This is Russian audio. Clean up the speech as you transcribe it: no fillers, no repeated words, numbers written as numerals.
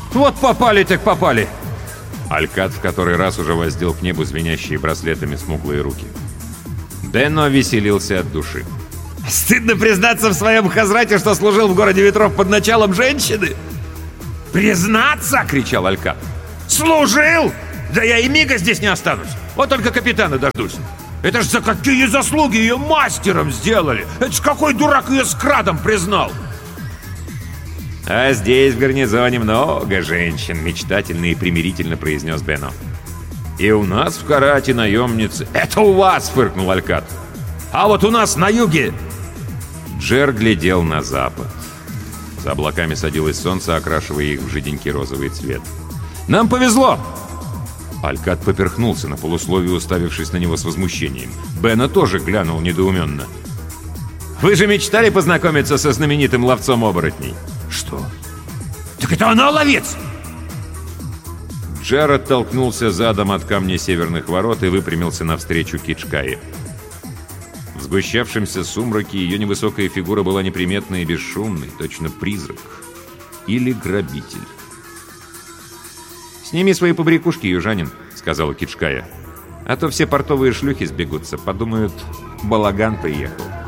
Вот попали так попали!» Алькад в который раз уже воздел к небу звенящие браслетами смуглые руки. Бенно веселился от души. «Стыдно признаться в своем хазрате, что служил в городе ветров под началом женщины?» «Признаться!» — кричал Алькад. «Служил? Да я и мига здесь не останусь. Вот только капитана дождусь. Это ж за какие заслуги ее мастером сделали! Это ж какой дурак ее скрадом признал!» «А здесь в гарнизоне много женщин», — мечтательно и примирительно произнес Бенно. «И у нас в Карате наемницы...» «Это у вас!» — фыркнул Алькад. «А вот у нас на юге...» Джер глядел на запад. За облаками садилось солнце, окрашивая их в жиденький розовый цвет. «Нам повезло!» Алькад поперхнулся на полусловие, уставившись на него с возмущением. Бенно тоже глянул недоуменно. «Вы же мечтали познакомиться со знаменитым ловцом оборотней?» «Что? Так это она ловец!» Джер оттолкнулся задом от камня северных ворот и выпрямился навстречу Кичкае. В сгущавшемся сумраке ее невысокая фигура была неприметной и бесшумной, точно призрак. Или грабитель. «Сними свои побрякушки, южанин», — сказала Кичкая. «А то все портовые шлюхи сбегутся, подумают, балаган приехал».